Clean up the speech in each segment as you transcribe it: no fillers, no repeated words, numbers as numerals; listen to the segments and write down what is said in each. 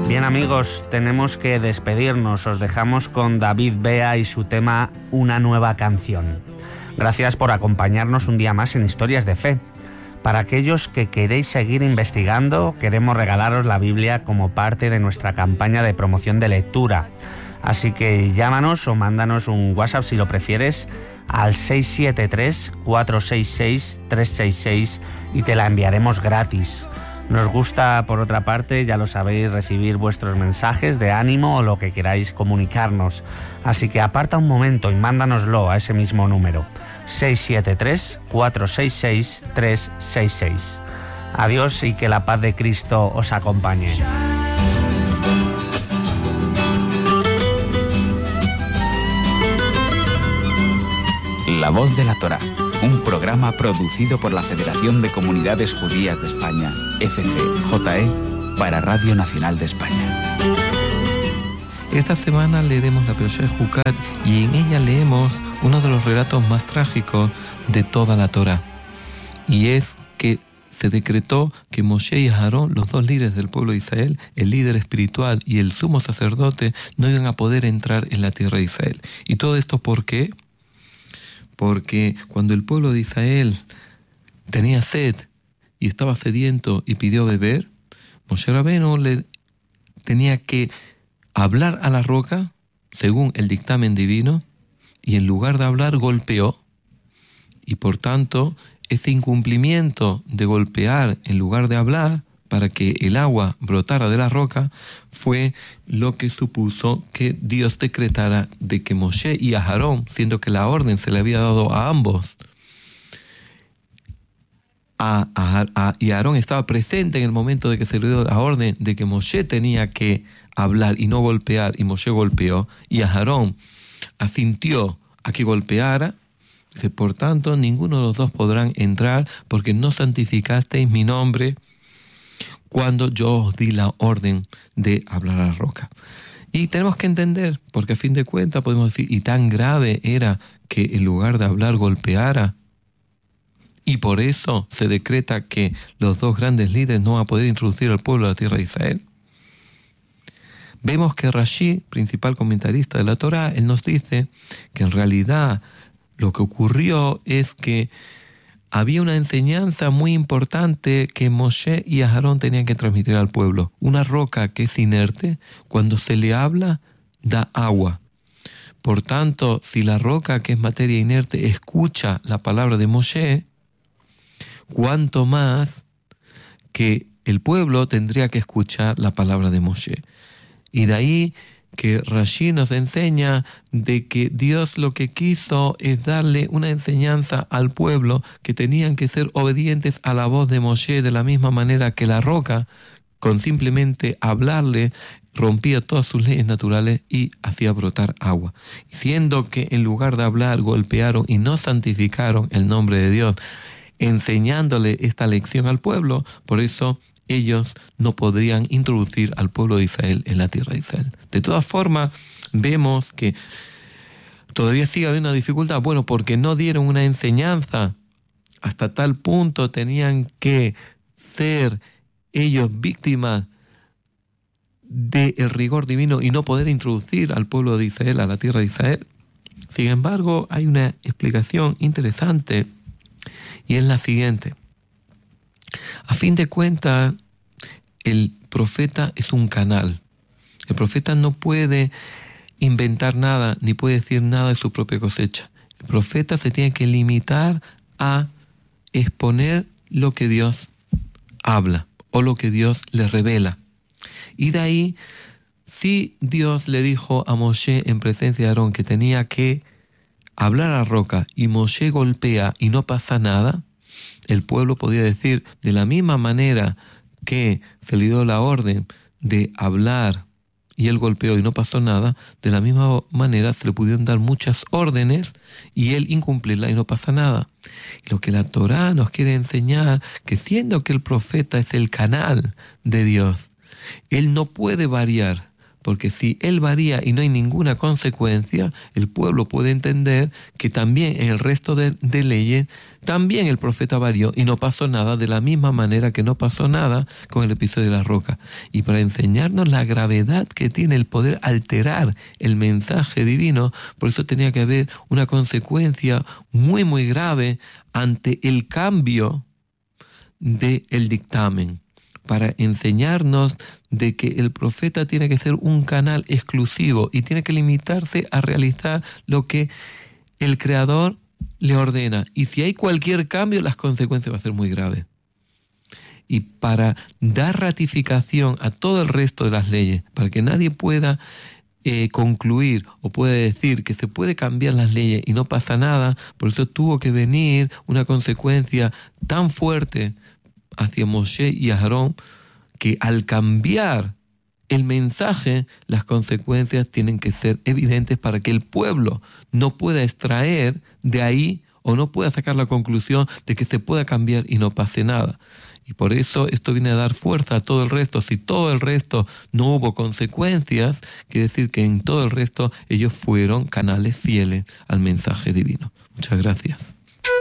Bien amigos, tenemos que despedirnos. Os dejamos con David Bea y su tema Una nueva canción. Gracias por acompañarnos un día más en Historias de Fe. Para aquellos que queréis seguir investigando, queremos regalaros la Biblia como parte de nuestra campaña de promoción de lectura. Así que llámanos o mándanos un WhatsApp si lo prefieres al 673-466-366 y te la enviaremos gratis. Nos gusta, por otra parte, ya lo sabéis, recibir vuestros mensajes de ánimo o lo que queráis comunicarnos. Así que aparta un momento y mándanoslo a ese mismo número, 673-466-366. Adiós y que la paz de Cristo os acompañe. La Voz de la Torá, un programa producido por la Federación de Comunidades Judías de España, FCJE, para Radio Nacional de España. Esta semana leeremos la Perashá de Jucat y en ella leemos uno de los relatos más trágicos de toda la Torá. Y es que se decretó que Moshe y Aarón, los dos líderes del pueblo de Israel, el líder espiritual y el sumo sacerdote, no iban a poder entrar en la tierra de Israel. ¿Y todo esto por qué? Porque cuando el pueblo de Israel tenía sed y estaba sediento y pidió beber, Moshe Rabbeinu le tenía que hablar a la roca, según el dictamen divino, y en lugar de hablar golpeó. Y por tanto, ese incumplimiento de golpear en lugar de hablar para que el agua brotara de la roca fue lo que supuso que Dios decretara de que Moshe y a Aarón, siendo que la orden se le había dado a ambos, y Aarón estaba presente en el momento de que se le dio la orden de que Moshe tenía que hablar y no golpear, y Moshe golpeó, y Aarón asintió a que golpeara. Dice, por tanto, ninguno de los dos podrán entrar porque no santificasteis mi nombre cuando yo os di la orden de hablar a la roca. Y tenemos que entender, porque a fin de cuentas podemos decir, y tan grave era que en lugar de hablar golpeara, y por eso se decreta que los dos grandes líderes no van a poder introducir al pueblo a la tierra de Israel. Vemos que Rashi, principal comentarista de la Torá, él nos dice que en realidad lo que ocurrió es que había una enseñanza muy importante que Moshe y Aarón tenían que transmitir al pueblo. Una roca que es inerte, cuando se le habla, da agua. Por tanto, si la roca, que es materia inerte, escucha la palabra de Moshe, cuánto más que el pueblo tendría que escuchar la palabra de Moshe. Y de ahí que Rashi nos enseña de que Dios lo que quiso es darle una enseñanza al pueblo que tenían que ser obedientes a la voz de Moshe, de la misma manera que la roca, con simplemente hablarle, rompía todas sus leyes naturales y hacía brotar agua. Siendo que en lugar de hablar, golpearon y no santificaron el nombre de Dios, enseñándole esta lección al pueblo, por eso ellos no podrían introducir al pueblo de Israel en la tierra de Israel. De todas formas, vemos que todavía sigue habiendo una dificultad. Bueno, porque no dieron una enseñanza, hasta tal punto tenían que ser ellos víctimas del rigor divino y no poder introducir al pueblo de Israel a la tierra de Israel. Sin embargo, hay una explicación interesante y es la siguiente. A fin de cuentas, el profeta es un canal. El profeta no puede inventar nada, ni puede decir nada de su propia cosecha. El profeta se tiene que limitar a exponer lo que Dios habla o lo que Dios le revela. Y de ahí, si Dios le dijo a Moshe en presencia de Aarón que tenía que hablar a la roca y Moshe golpea y no pasa nada, el pueblo podía decir, de la misma manera que se le dio la orden de hablar y él golpeó y no pasó nada, de la misma manera se le pudieron dar muchas órdenes y él incumplirla y no pasa nada. Lo que la Torá nos quiere enseñar, que siendo que el profeta es el canal de Dios, él no puede variar, porque si él varía y no hay ninguna consecuencia, el pueblo puede entender que también en el resto de leyes, también el profeta varió y no pasó nada, de la misma manera que no pasó nada con el episodio de la roca. Y para enseñarnos la gravedad que tiene el poder alterar el mensaje divino, por eso tenía que haber una consecuencia muy, muy grave ante el cambio del dictamen, para enseñarnos de que el profeta tiene que ser un canal exclusivo y tiene que limitarse a realizar lo que el Creador le ordena. Y si hay cualquier cambio, las consecuencias van a ser muy graves. Y para dar ratificación a todo el resto de las leyes, para que nadie pueda concluir o puede decir que se puede cambiar las leyes y no pasa nada, por eso tuvo que venir una consecuencia tan fuerte hacia Moshe y Aarón, que al cambiar el mensaje, las consecuencias tienen que ser evidentes para que el pueblo no pueda extraer de ahí o no pueda sacar la conclusión de que se pueda cambiar y no pase nada. Y por eso esto viene a dar fuerza a todo el resto. Si todo el resto no hubo consecuencias, quiere decir que en todo el resto ellos fueron canales fieles al mensaje divino. Muchas gracias.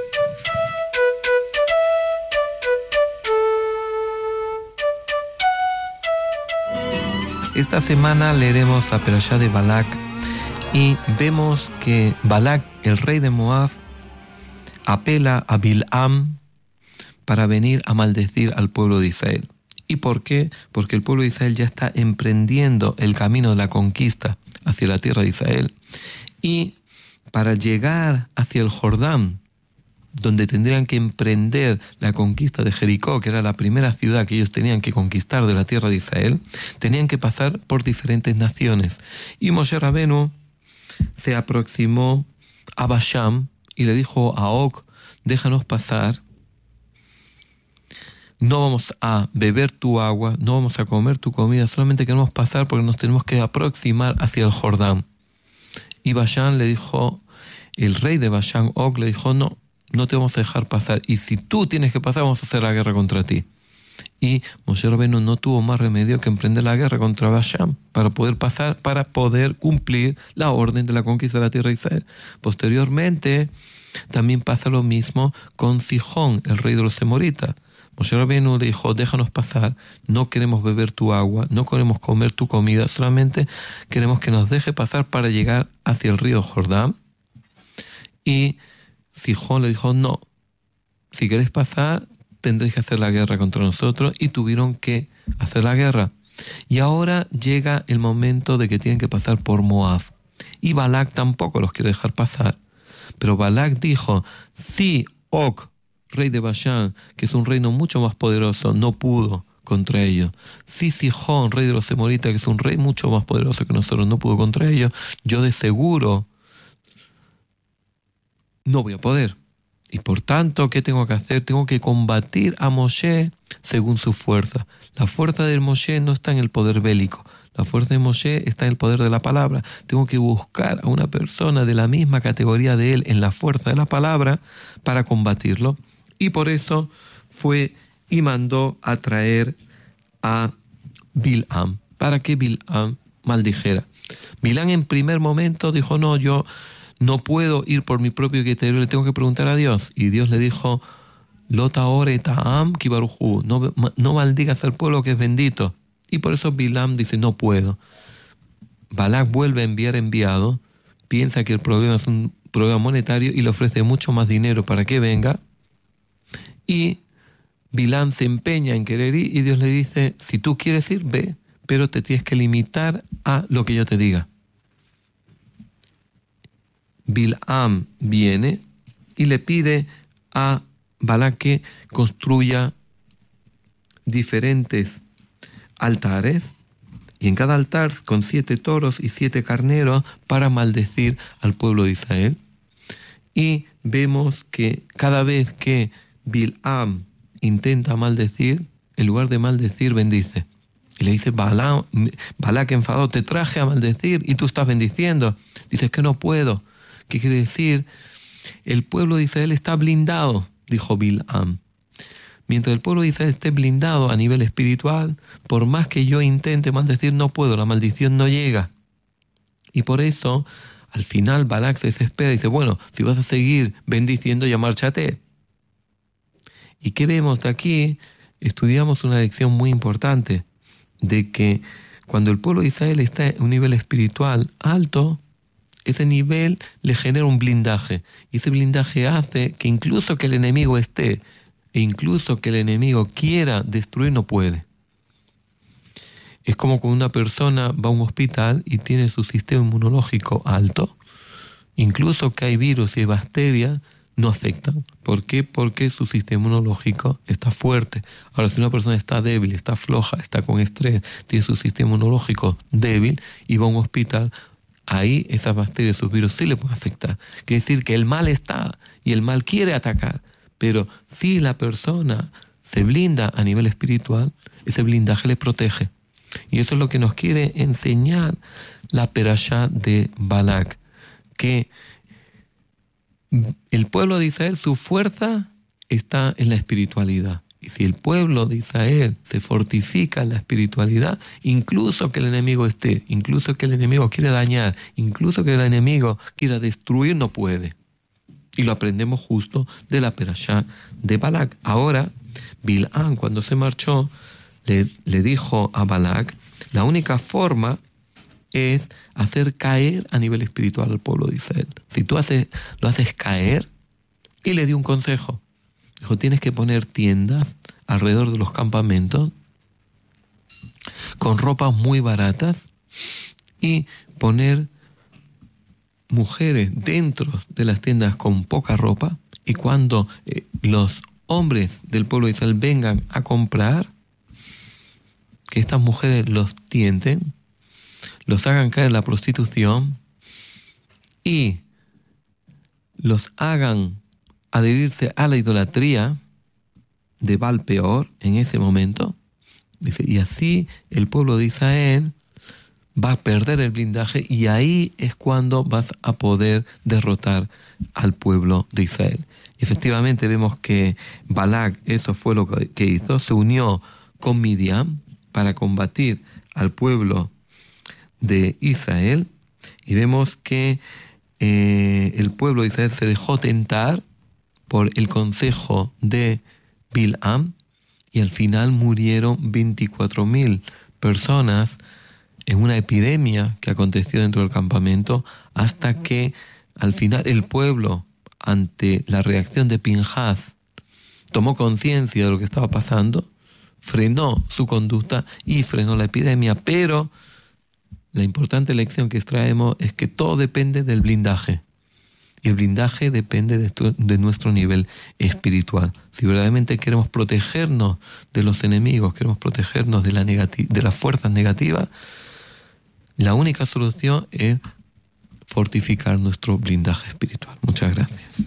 Esta semana leeremos la Perashá de Balak y vemos que Balak, el rey de Moab, apela a Bilam para venir a maldecir al pueblo de Israel. ¿Y por qué? Porque el pueblo de Israel ya está emprendiendo el camino de la conquista hacia la tierra de Israel. Y para llegar hacia el Jordán, donde tendrían que emprender la conquista de Jericó, que era la primera ciudad que ellos tenían que conquistar de la tierra de Israel, tenían que pasar por diferentes naciones. Y Moshe Rabenu se aproximó a Basham y le dijo a Og: déjanos pasar, no vamos a beber tu agua, no vamos a comer tu comida, solamente queremos pasar porque nos tenemos que aproximar hacia el Jordán. Y Basham le dijo, el rey de Basham, Og, le dijo: no te vamos a dejar pasar, y si tú tienes que pasar, vamos a hacer la guerra contra ti. Y Moshe Rabenu no tuvo más remedio que emprender la guerra contra Basham para poder pasar, para poder cumplir la orden de la conquista de la tierra de Israel. Posteriormente, también pasa lo mismo con Sihón, el rey de los Emoritas. Moshe Rabenu le dijo: déjanos pasar, no queremos beber tu agua, no queremos comer tu comida, solamente queremos que nos deje pasar para llegar hacia el río Jordán. Y Sihón le dijo: no, si queréis pasar, tendréis que hacer la guerra contra nosotros, y tuvieron que hacer la guerra. Y ahora llega el momento de que tienen que pasar por Moab. Y Balak tampoco los quiere dejar pasar. Pero Balak dijo: si Og, rey de Bashán, que es un reino mucho más poderoso, no pudo contra ellos, si Sihón, rey de los Emoritas, que es un rey mucho más poderoso que nosotros, no pudo contra ellos, yo de seguro no voy a poder. Y por tanto, ¿qué tengo que hacer? Tengo que combatir a Moshe según su fuerza. La fuerza de Moshe no está en el poder bélico. La fuerza de Moshe está en el poder de la palabra. Tengo que buscar a una persona de la misma categoría de él en la fuerza de la palabra para combatirlo. Y por eso fue y mandó a traer a Bilam, para que Bilam maldijera. Bilam en primer momento dijo: no, yo no puedo ir por mi propio criterio, le tengo que preguntar a Dios. Y Dios le dijo: Lota ore ta'am ki baruchu, no maldigas al pueblo que es bendito. Y por eso Bilam dice: no puedo. Balak vuelve a enviar enviado, piensa que el problema es un problema monetario y le ofrece mucho más dinero para que venga. Y Bilam se empeña en querer ir y Dios le dice: si tú quieres ir, ve, pero te tienes que limitar a lo que yo te diga. Bilam viene y le pide a Balak que construya diferentes altares, y en cada altar con 7 toros y 7 carneros para maldecir al pueblo de Israel. Y vemos que cada vez que Bilam intenta maldecir, en lugar de maldecir, bendice. Y le dice Balak enfadado: te traje a maldecir y tú estás bendiciendo. Dice: que no puedo. ¿Qué quiere decir? El pueblo de Israel está blindado, dijo Bilam. mientras el pueblo de Israel esté blindado a nivel espiritual, por más que yo intente maldecir, no puedo, la maldición no llega. Y por eso, al final, Balak se desespera y dice, bueno, si vas a seguir bendiciendo, ya márchate. ¿Y qué vemos de aquí? Estudiamos una lección muy importante, de que cuando el pueblo de Israel está en un nivel espiritual alto, ese nivel le genera un blindaje. Y ese blindaje hace que incluso que el enemigo esté, e incluso que el enemigo quiera destruir, no puede. Es como cuando una persona va a un hospital y tiene su sistema inmunológico alto, incluso que hay virus y bacterias, no afectan. ¿Por qué? Porque su sistema inmunológico está fuerte. Ahora, si una persona está débil, está floja, está con estrés, tiene su sistema inmunológico débil y va a un hospital, ahí esas bacterias, esos virus sí le pueden afectar. Quiere decir que el mal está y el mal quiere atacar. Pero si la persona se blinda a nivel espiritual, ese blindaje le protege. Y eso es lo que nos quiere enseñar la perashá de Balak, que el pueblo de Israel, su fuerza está en la espiritualidad. Y si el pueblo de Israel se fortifica en la espiritualidad, incluso que el enemigo esté, incluso que el enemigo quiera dañar, incluso que el enemigo quiera destruir, no puede. Y lo aprendemos justo de la perashá de Balak. Ahora, Bil'am, cuando se marchó, le dijo a Balak, la única forma es hacer caer a nivel espiritual al pueblo de Israel. Si tú lo haces caer, y le dio un consejo. Dijo, tienes que poner tiendas alrededor de los campamentos con ropas muy baratas y poner mujeres dentro de las tiendas con poca ropa, y cuando los hombres del pueblo de Israel vengan a comprar, que estas mujeres los tienten, los hagan caer en la prostitución y los hagan adherirse a la idolatría de Baal Peor en ese momento. Dice, y así el pueblo de Israel va a perder el blindaje, y ahí es cuando vas a poder derrotar al pueblo de Israel. Y efectivamente vemos que Balak, eso fue lo que hizo, se unió con Midian para combatir al pueblo de Israel, y vemos que el pueblo de Israel se dejó tentar por el consejo de Bil'am, y al final murieron 24,000 personas en una epidemia que aconteció dentro del campamento, hasta que al final el pueblo, ante la reacción de Pinhas, tomó conciencia de lo que estaba pasando, frenó su conducta y frenó la epidemia. Pero la importante lección que extraemos es que todo depende del blindaje. Y el blindaje depende de nuestro nivel espiritual. Si verdaderamente queremos protegernos de los enemigos, queremos protegernos de las fuerzas negativas, la única solución es fortificar nuestro blindaje espiritual. Muchas gracias.